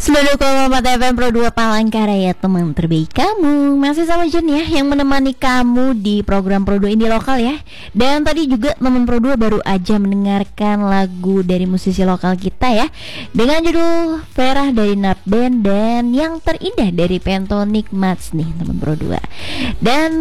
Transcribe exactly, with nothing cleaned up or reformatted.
sembilan puluh koma empat F M Pro dua Palangkaraya, teman terbaik kamu. Masih sama Jun ya, yang menemani kamu di program Pro dua Indie Lokal ya. Dan tadi juga teman Pro dua baru aja mendengarkan lagu dari musisi lokal kita ya, dengan judul Verah dari Nat Band dan Yang Terindah dari Pentatonix Mats nih teman Pro dua. Dan